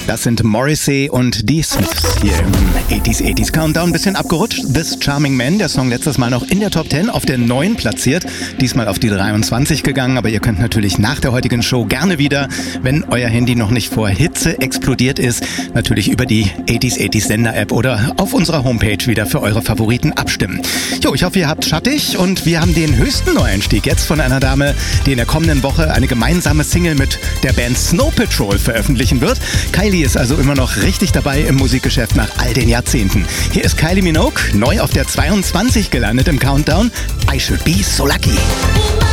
Das sind Morrissey und die Smiths hier im 80s Countdown. Bisschen abgerutscht. This Charming Man, der Song letztes Mal noch in der Top 10 auf der 9 platziert. Diesmal auf die 23 gegangen, aber ihr könnt natürlich nach der heutigen Show gerne wieder, wenn euer Handy noch nicht vor Hitze explodiert ist, natürlich über die 80s Sender-App oder auf unserer Homepage wieder für eure Favoriten abstimmen. Jo, ich hoffe, ihr habt schattig und wir haben den höchsten Neueinstieg jetzt von einer Dame, die in der kommenden Woche eine gemeinsame Single mit der Band Snow Patrol veröffentlichen wird. Kylie ist also immer noch richtig dabei im Musikgeschäft nach all den Jahrzehnten. Hier ist Kylie Minogue, neu auf der 22 gelandet im Countdown. I Should Be So Lucky.